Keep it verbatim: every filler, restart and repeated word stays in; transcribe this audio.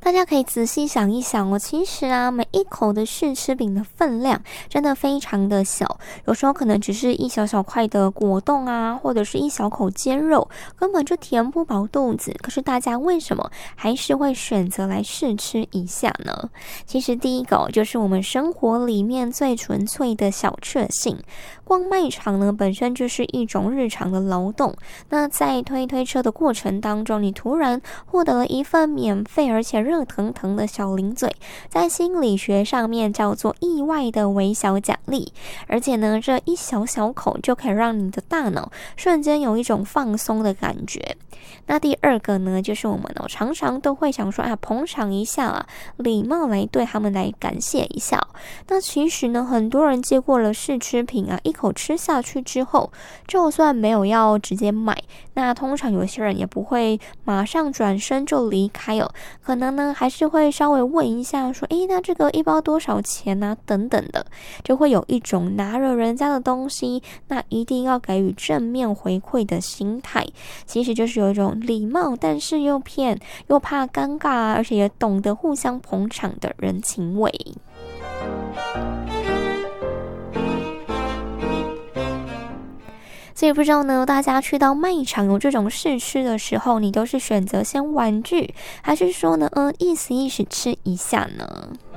大家可以仔细想一想哦，其实啊，每一口的试吃饼的分量真的非常的小，有时候可能只是一小小块的果冻啊，或者是一小口煎肉，根本就填不饱肚子。可是大家为什么还是会选择来试吃一下呢？其实第一个哦，就是我们生活里面最纯粹的小确幸。逛卖场呢，本身就是一种日常的劳动。那在推推车的过程当中，你突然获得了一份免费而且热腾腾的小零嘴，在心理学上面叫做意外的微小奖励。而且呢，这一小小口就可以让你的大脑瞬间有一种放松的感觉。那第二个呢，就是我们哦，常常都会想说啊，捧场一下啊，礼貌来对他们来感谢一下。那其实呢，很多人接过了试吃品啊，一口吃下去之后，就算没有要直接买，那通常有些人也不会马上转身就离开哦，可能呢还是会稍微问一下说，诶，那这个一包多少钱啊？等等的，就会有一种拿了人家的东西，那一定要给予正面回馈的心态。其实就是有一种礼貌，但是又骗，又怕尴尬啊，而且也懂得互相捧场的人情味。所以不知道呢，大家去到卖场有这种试吃的时候，你都是选择先玩具，还是说呢，嗯，意思意思吃一下呢？